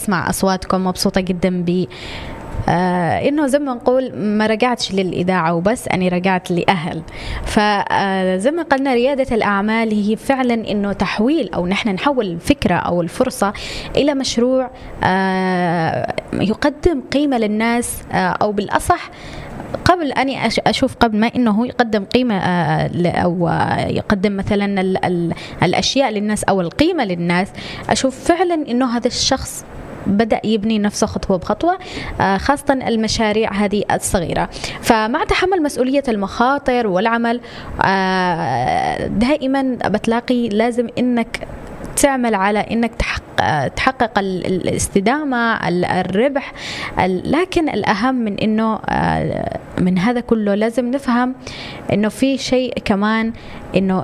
أسمع أصواتكم، مبسوطة جدا ب إنه زي ما نقول ما رجعتش للإذاعة وبس، أنا رجعت لأهل. فزي ما قلنا ريادة الأعمال هي فعلا إنه تحويل أو نحن نحول الفكرة أو الفرصة إلى مشروع يقدم قيمة للناس، أو بالأصح قبل أني أشوف قبل ما إنه يقدم قيمة أو يقدم مثلا الأشياء للناس أو القيمة للناس، أشوف فعلا إنه هذا الشخص بدأ يبني نفسه خطوة بخطوة، خاصة المشاريع هذه الصغيرة. فمع تحمل مسؤولية المخاطر والعمل دائما بتلاقي لازم إنك تعمل على إنك تحقق الاستدامة، الربح. لكن الأهم من إنه من هذا كله لازم نفهم إنه في شيء كمان، إنه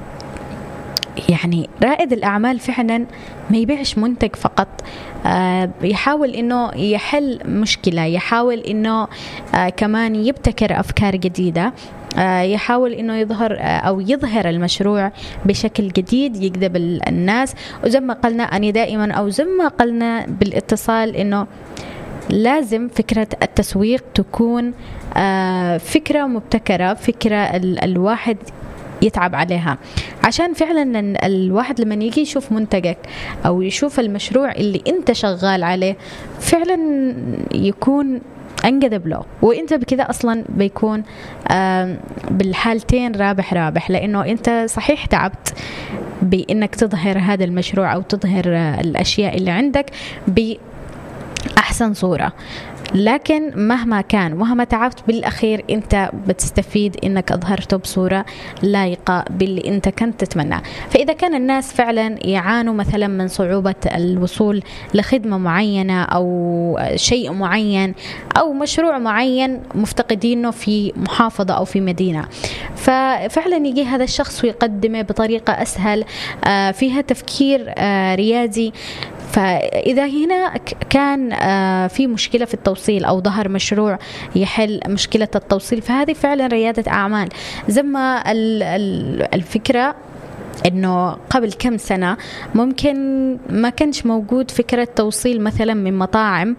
يعني رائد الأعمال فعلا ما يبيعش منتج فقط، يحاول إنه يحل مشكلة، يحاول إنه كمان يبتكر أفكار جديدة، يحاول إنه يظهر المشروع بشكل جديد يجذب الناس. وزي ما قلنا أنا دائما أو زي ما قلنا بالاتصال إنه لازم فكرة التسويق تكون فكرة مبتكرة، فكرة الواحد يتعب عليها، عشان فعلا الواحد لما يجي يشوف منتجك أو يشوف المشروع اللي أنت شغال عليه فعلا يكون انجذب له، وانت بكذا اصلا بيكون بالحالتين رابح رابح، لانه انت صحيح تعبت بانك تظهر هذا المشروع او تظهر الاشياء اللي عندك بأحسن صورة، لكن مهما كان مهما تعبت بالأخير أنت بتستفيد إنك أظهرته بصورة لايقة باللي أنت كنت تتمنى. فإذا كان الناس فعلا يعانوا مثلا من صعوبة الوصول لخدمة معينة أو شيء معين أو مشروع معين مفتقدينه في محافظة أو في مدينة، ففعلا يجي هذا الشخص ويقدمه بطريقة أسهل فيها تفكير ريادي. فإذا هنا كان في مشكلة في التوصيل أو ظهر مشروع يحل مشكلة التوصيل، فهذه فعلا ريادة أعمال. زي ما الفكرة إنه قبل كم سنة ممكن ما كانش موجود فكرة توصيل مثلا من مطاعم،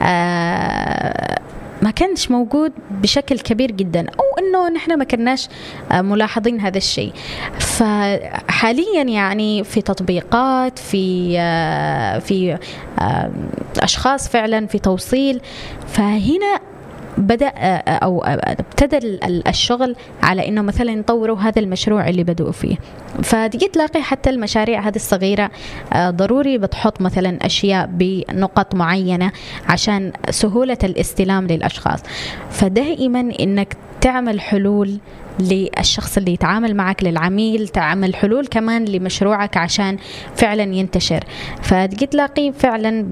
ما كانش موجود بشكل كبير جدا، أو إنه نحن ما كناش ملاحظين هذا الشيء. فحاليا يعني في تطبيقات، في أشخاص فعلا في توصيل، فهنا بدأ أو ابتدى الشغل على إنه مثلا يطوروا هذا المشروع اللي بدأوا فيه. فتجي تلاقي حتى المشاريع هذه الصغيرة ضروري بتحط مثلا أشياء بنقط معينة عشان سهولة الاستلام للأشخاص. فدائما إنك تعمل حلول للشخص اللي يتعامل معك، للعميل، تعمل حلول كمان لمشروعك عشان فعلا ينتشر. فتجي تلاقي فعلا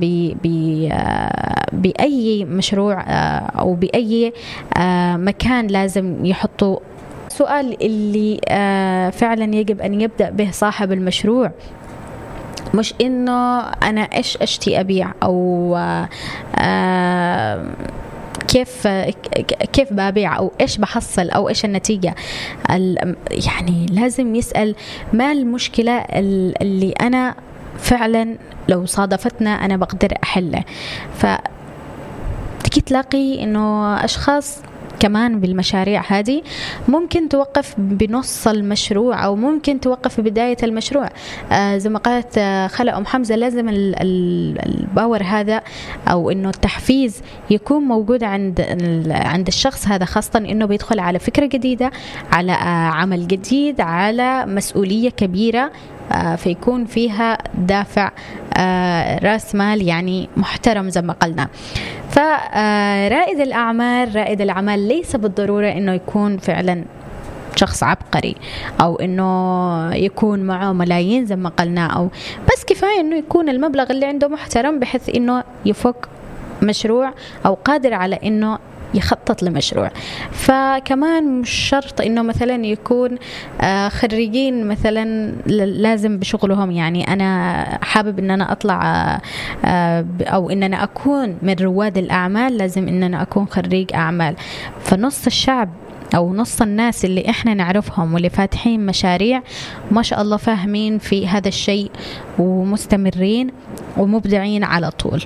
بأي مشروع أو بأي مكان لازم يحطوا سؤال اللي فعلا يجب أن يبدأ به صاحب المشروع، مش إنه أنا إيش أشتي أبيع أو كيف ببيع أو إيش بحصل أو إيش النتيجة. يعني لازم يسأل ما المشكلة اللي أنا فعلا لو صادفتنا أنا بقدر أحله. فتكي تلاقي إنه أشخاص كمان بالمشاريع هذه ممكن توقف بنص المشروع أو ممكن توقف بداية المشروع. زي ما قالت خالة أم حمزة لازم الباور هذا أو إنه التحفيز يكون موجود عند الشخص هذا، خاصة إنه بيدخل على فكرة جديدة، على عمل جديد، على مسؤولية كبيرة، فيكون فيها دافع رأس مال يعني محترم زي ما قلنا. فرائد الأعمال ليس بالضرورة إنه يكون فعلا شخص عبقري أو إنه يكون معه ملايين زي ما قلنا، أو بس كفاية إنه يكون المبلغ اللي عنده محترم بحيث إنه يفك مشروع أو قادر على إنه يخطط لمشروع. فكمان مش شرط إنه مثلا يكون خريجين مثلا لازم بشغلهم، يعني أنا حابب إن أنا أطلع أو إن أنا أكون من رواد الأعمال لازم إن أنا أكون خريج أعمال. فنص الشعب أو نص الناس اللي إحنا نعرفهم واللي فاتحين مشاريع ما شاء الله فاهمين في هذا الشيء ومستمرين ومبدعين على طول.